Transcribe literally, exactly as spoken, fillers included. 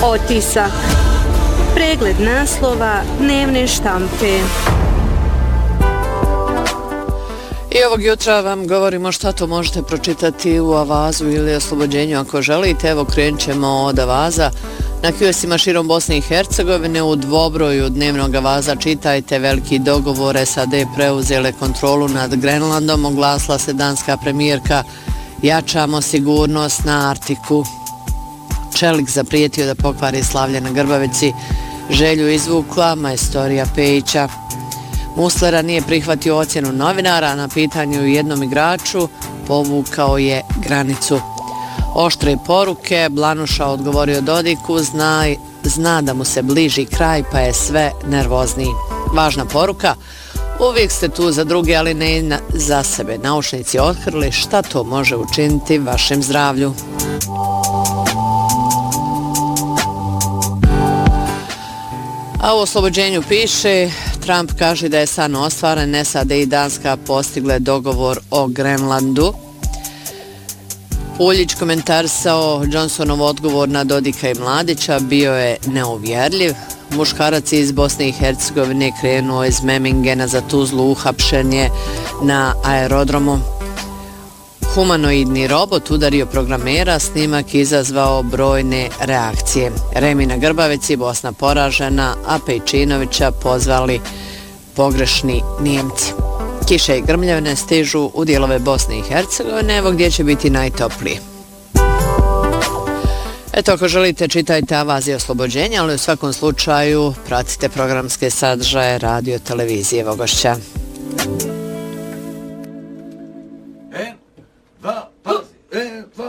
Otisak. Pregled naslova dnevne štampe. I ovog jutra vam govorimo šta to možete pročitati u Avazu ili Oslobođenju ako želite. Evo krenut ćemo od Avaza. Na kioscima širom Bosne i Hercegovine u dvobroju dnevnog Avaza čitajte: veliki dogovor, S A D preuzele kontrolu nad Grenlandom, oglasila se danska premijerka, jačamo sigurnost na Artiku. Čelik zaprijetio da pokvari slavlje na Grbavici, želju izvukla majstorija Pejića. Muslera nije prihvatio ocjenu novinara, na pitanju jednom igraču povukao je granicu. Oštre poruke, Blanuša odgovorio Dodiku, zna, zna da mu se bliži kraj pa je sve nervozniji. Važna poruka, uvijek ste tu za druge, ali ne na, za sebe. Naučnici otkrili šta to može učiniti vašem zdravlju. A u Oslobođenju piše: Trump kaže da je san ostvaren, S A D i Danska postigle dogovor o Grenlandu. Uljić komentarisao Johnsonov odgovor na Dodika i Mladića, bio je neuvjerljiv. Muškarac iz Bosne i Hercegovine krenuo iz Memingena za Tuzlu, uhapšen je na aerodromu. Humanoidni robot udario programera, snimak izazvao brojne reakcije. Remi na Grbavici, Bosna poražena, a Pejčinovića pozvali pogrešni Nijemci. Kiše i grmljavine stižu u dijelove Bosne i Hercegovine, evo gdje će biti najtoplije. Eto, ako želite čitajte Avaz i Oslobođenja, ali u svakom slučaju pratite programske sadržaje radio televizije Vogošća.